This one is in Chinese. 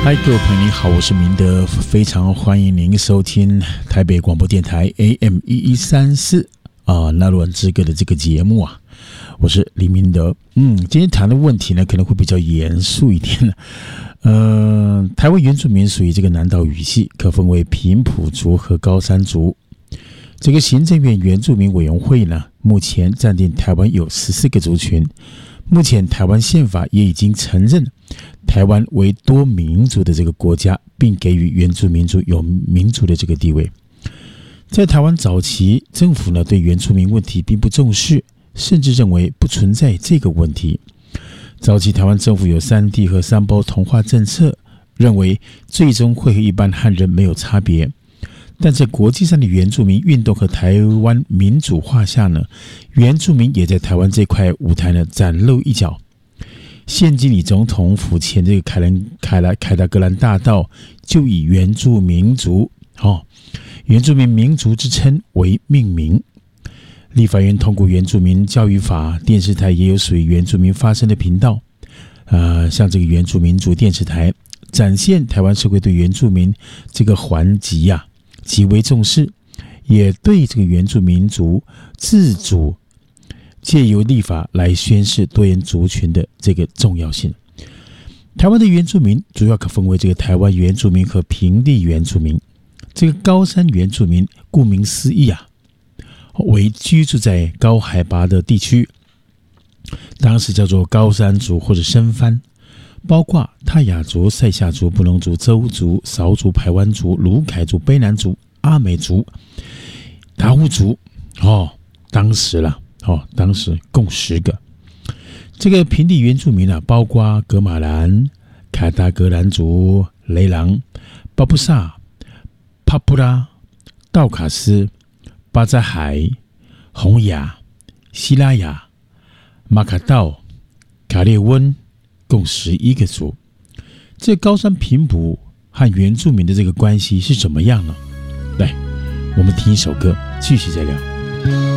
嗨，各位朋友，你好，我是明德，非常欢迎您收听台北广播电台 AM1134那乱之歌的这个节目啊，我是李明德。今天谈的问题呢，可能会比较严肃一点了。台湾原住民属于这个南岛语系，可分为平埔族和高山族。这个行政院原住民委员会呢，目前暂定台湾有14个族群。目前台湾宪法也已经承认台湾为多民族的这个国家，并给予原住民族有民族的这个地位。在台湾早期，政府呢对原住民问题并不重视，甚至认为不存在这个问题。早期台湾政府有3地和3胞同化政策，认为最终会和一般汉人没有差别。但在国际上的原住民运动和台湾民主化下呢，原住民也在台湾这块舞台呢崭露一角。现今李总统府前这个凯达格兰大道就以原住民族之称为命名。立法院通过原住民教育法，电视台也有属于原住民发声的频道。像这个原住民族电视台，展现台湾社会对原住民这个环节极为重视，也对这个原住民族自主借由立法来宣示多元族群的这个重要性。台湾的原住民主要可分为这个台湾原住民和平地原住民。这个高山原住民顾名思义为居住在高海拔的地区，当时叫做高山族或者生番，包括泰雅族、赛夏族、布农族、邹族、韶族、排湾族、鲁凯族、卑南族、阿美族、达悟族当时共10个。这个平地原住民包括噶玛兰、凯达格兰族、雷朗、巴布萨、帕布拉、道卡斯、巴扎海、洪雅、西拉雅、马卡道、卡列温，共11个族。这高山平埔和原住民的这个关系是怎么样呢？来，我们听一首歌，继续再聊。